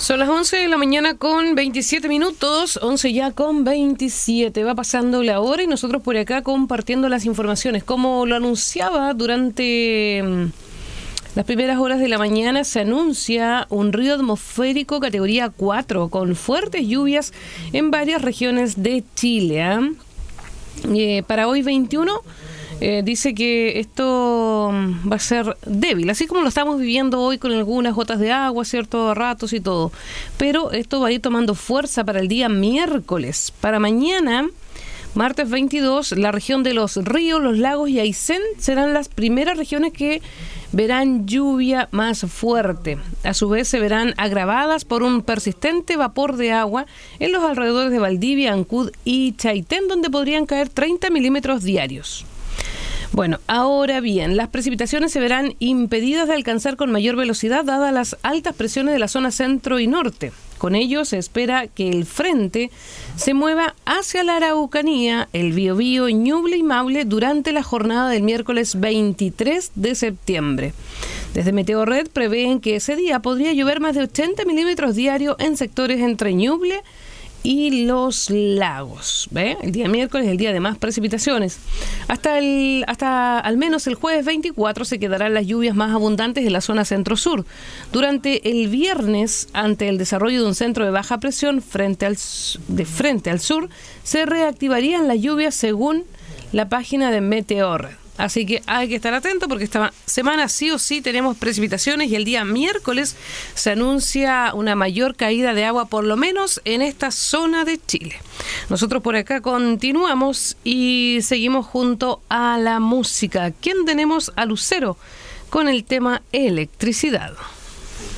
Son las 11 de la mañana con 27 minutos, 11 ya con 27. Va pasando la hora y nosotros por acá compartiendo las informaciones. Como lo anunciaba durante las primeras horas de la mañana, se anuncia un río atmosférico categoría 4 con fuertes lluvias en varias regiones de Chile. Para hoy 21... dice que esto va a ser débil, así como lo estamos viviendo hoy con algunas gotas de agua, ¿cierto? A ratos y todo. Pero esto va a ir tomando fuerza para el día miércoles. Para mañana, martes 22, la región de Los Ríos, Los Lagos y Aysén serán las primeras regiones que verán lluvia más fuerte. A su vez se verán agravadas por un persistente vapor de agua en los alrededores de Valdivia, Ancud y Chaitén, donde podrían caer 30 milímetros diarios. Bueno, ahora bien, las precipitaciones se verán impedidas de alcanzar con mayor velocidad dadas las altas presiones de la zona centro y norte. Con ello se espera que el frente se mueva hacia la Araucanía, el Biobío, Ñuble y Maule durante la jornada del miércoles 23 de septiembre. Desde Meteorred prevén que ese día podría llover más de 80 milímetros diarios en sectores entre Ñuble y Los Lagos. ¿Ve? El día miércoles es el día de más precipitaciones. Hasta al menos el jueves 24 se quedarán las lluvias más abundantes en la zona centro-sur. Durante el viernes, ante el desarrollo de un centro de baja presión frente al sur, se reactivarían las lluvias según la página de Meteorred. Así que hay que estar atento porque esta semana sí o sí tenemos precipitaciones y el día miércoles se anuncia una mayor caída de agua, por lo menos en esta zona de Chile. Nosotros por acá continuamos y seguimos junto a la música. ¿Quién tenemos? A Lucero con el tema electricidad.